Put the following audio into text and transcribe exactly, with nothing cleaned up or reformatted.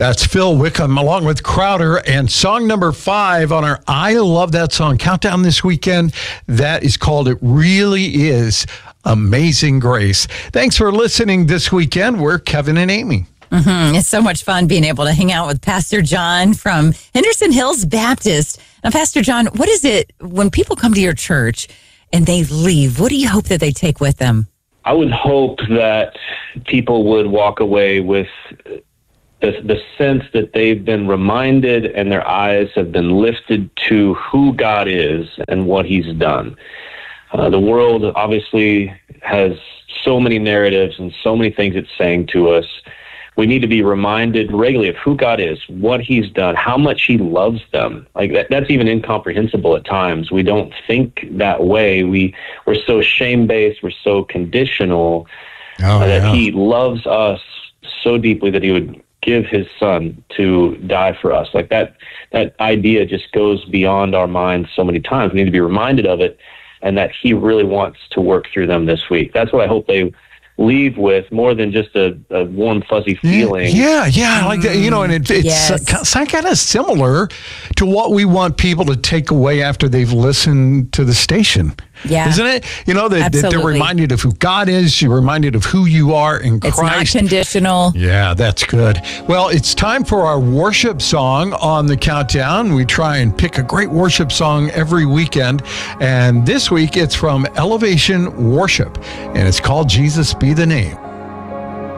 That's Phil Wickham along with Crowder, and song number five on our I Love That Song countdown this weekend. That is called It Really Is Amazing Grace. Thanks for listening this weekend. We're Kevin and Amy. Mm-hmm. It's so much fun being able to hang out with Pastor John from Henderson Hills Baptist. Now, Pastor John, what is it when people come to your church and they leave? What do you hope that they take with them? I would hope that people would walk away with the, the sense that they've been reminded and their eyes have been lifted to who God is and what he's done. Uh, the world obviously has so many narratives and so many things it's saying to us. We need to be reminded regularly of who God is, what he's done, how much he loves them. Like that, that's even incomprehensible at times. We don't think that way. We, we're so shame-based, we're so conditional oh, uh, that yeah. he loves us so deeply that he would give his son to die for us. Like that, that idea just goes beyond our minds so many times. We need to be reminded of it, and that he really wants to work through them this week. That's what I hope they leave with, more than just a, a warm, fuzzy feeling. Yeah, yeah, I like that. You know, and it, it's Yes. uh, kind of similar to what we want people to take away after they've listened to the station. Yeah. Isn't it? You know, that, that they're Absolutely. reminded of who God is. You're reminded of who you are in It's Christ. not conditional. Yeah, that's good. Well, it's time for our worship song on the countdown. We try and pick a great worship song every weekend. And this week it's from Elevation Worship, and it's called Jesus Be the Name.